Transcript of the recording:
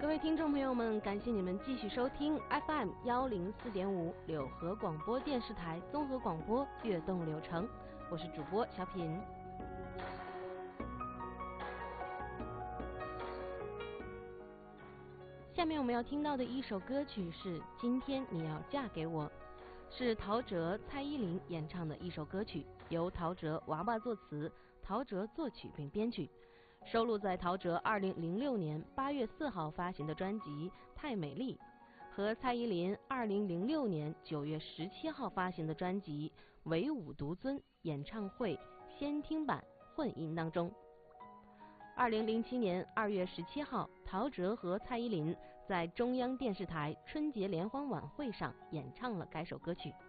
各位听众朋友们，感谢你们继续收听 FM 104.5柳河广播电视台综合广播悦动柳城，我是主播小品。下面我们要听到的一首歌曲是《今天你要嫁给我》，是陶喆、蔡依林演唱的一首歌曲，由陶喆娃娃作词，陶喆作曲并编曲，收录在陶喆2006年8月4号发行的专辑《太美丽》和蔡依林2006年9月17号发行的专辑《唯舞独尊》演唱会先听版混音当中。2007年2月17号，陶喆和蔡依林在中央电视台春节联欢晚会上演唱了该首歌曲。